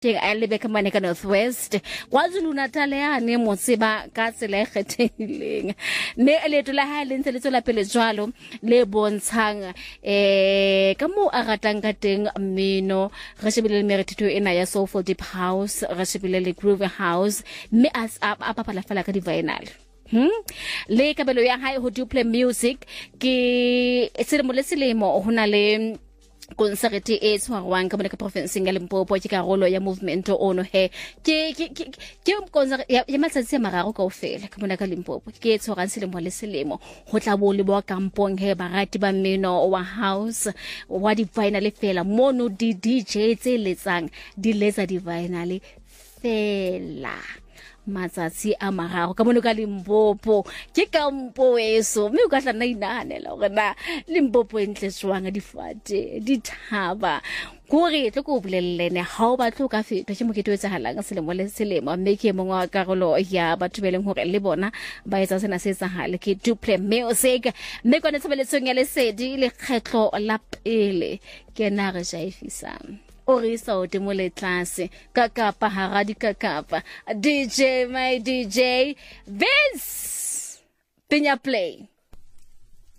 a lebe ka mane ka Northwest KwaZulu Natal ya ne motseba ka tsela e kgethehileng ne leto la ha le ntse le tswela pele jwalo le bontshang ka mo a ratang ka teng mmino re shebile le meretito ena ya Soulful Deep House re shebile le Groove House mme a papala fela ka di vinyl le kabelo ya hae ho Duple Music ke selemo le selemo hona le concert e tshwarwang ka mona ka province ya Limpopo ke karolo ya movement ono he ke concert ya matsatsi a mararo kaofela ka mona ka Limpopo ke tshwarang selemo le selemo ho tla bo le bo kampong he barati ba mmino wa house wa di vinyl fela mono di DJ tse letsang di letsa di vinyl fela matsatsi a mararo ka mona ka Limpopo ke kampo eso mme o ka tla nna inahanela hore na Limpopo entle swanga difate di thaba gore tle go bolelene ha o batlo ka feta ke mokete o etsahalang selemo le selemo mme ke mongwe wa karolo ya batho beleng hore le bona ba etsa sena se etsahale ke Duple Music mme kwana tshebeletsong ya lesedi le kgetlo la pele ke na re jaifisang Orisa o temole tlase kakapa haradi kakapa DJ my DJ Vince Pinya play